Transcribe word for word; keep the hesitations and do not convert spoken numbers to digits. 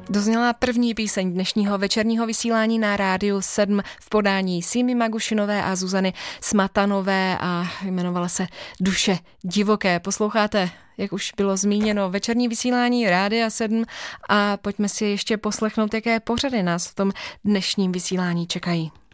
Dozněla první píseň dnešního večerního vysílání na Rádiu sedm v podání Símy Magušinové a Zuzany Smatanové a jmenovala se Duše divoké. Posloucháte, jak už bylo zmíněno, večerní vysílání Rádia sedm a pojďme si ještě poslechnout, jaké pořady nás v tom dnešním vysílání čekají.